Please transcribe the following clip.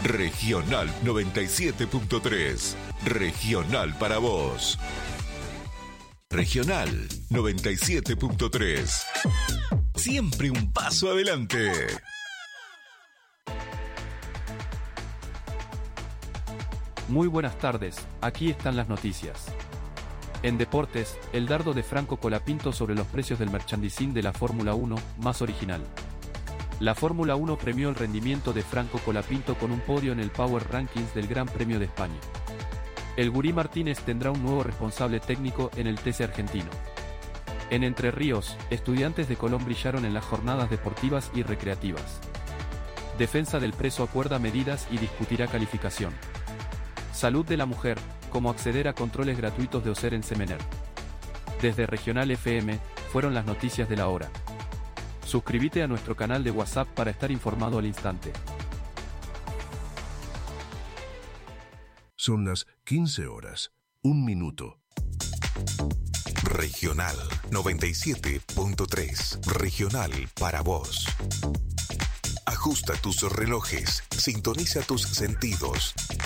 Regional 97.3. Regional para vos. Regional 97.3. Siempre un paso adelante. Muy buenas tardes, aquí están las noticias. En deportes, el dardo de Franco Colapinto sobre los precios del merchandising de la Fórmula 1, más original. La Fórmula 1 premió el rendimiento de Franco Colapinto con un podio en el Power Rankings del Gran Premio de España. El Gurí Martínez tendrá un nuevo responsable técnico en el TC argentino. En Entre Ríos, estudiantes de Colón brillaron en las jornadas deportivas y recreativas. Defensa del preso acuerda medidas y discutirá calificación. Salud de la mujer, cómo acceder a controles gratuitos de OSER en Semener. Desde Regional FM, fueron las noticias de la hora. Suscríbete a nuestro canal de WhatsApp para estar informado al instante. Son las 15 horas, 1 minuto. Regional 97.3. Regional para vos. Ajusta tus relojes, sintoniza tus sentidos.